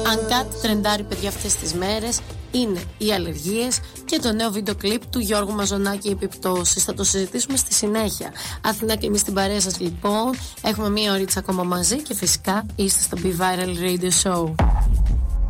Αν κάτι τρεντάρει, παιδιά, αυτές τις μέρες είναι οι αλλεργίες και το νέο βίντεο κλιπ του Γιώργου Μαζονάκη, οι επιπτώσεις. Θα το συζητήσουμε στη συνέχεια. Αθηνά και εμείς στην παρέα σας, λοιπόν. Έχουμε μία ωρίτσα ακόμα μαζί και φυσικά είστε στο Be Viral Radio Show.